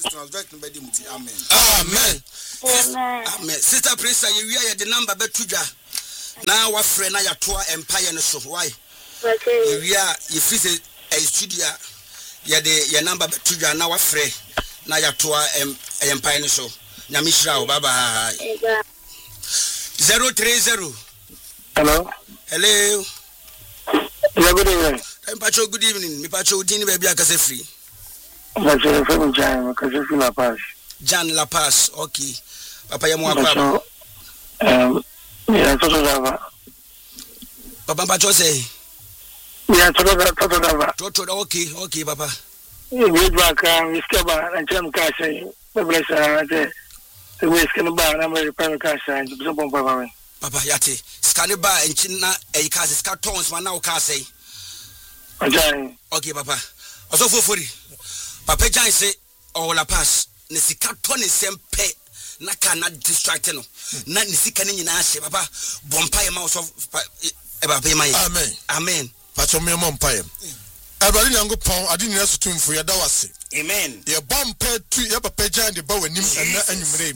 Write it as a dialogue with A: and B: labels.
A: Amen.
B: Amen. Amen. Sister Princess, you hear the number betuja. Now what friend na yatoa empire no so why?
C: Okay.
B: You hear if it's a studio ya the number betuja now what friend na yatoa empire no so. Nyamishra o baba. 030.
D: Hello.
B: Hello.
D: Yeah, good evening.
B: Pacho, good evening. Me pacho dini baby akase free.
D: Pacho from Jan, akase free La Paz.
B: Jan La Paz. Okay. Papa ya mwa
D: yeah, Toto Dava.
B: Papa pacho say.
D: Yeah, Toto Dava.
B: Toto okay, Papa.
D: We back we skaba and jam cash. The bless the way scan bar and I'm private cash and some Papa.
B: Papa yate. Scan bar and china e cash cartons man now cash say. Okay, Papa. Also for Papa Jan say all La Paz. Nisika toni sempe na kana distract no. Na nisika ni nyina ahye Papa. Bompaye ma so Papa mai.
A: Amen.
B: Amen.
A: Pacho me mompaye. Abali Nyankopon ade nyina sotumfo yeda wase.
B: Amen.
A: Ye bompa tu ye Papa Jan de ba wanim na anwumre.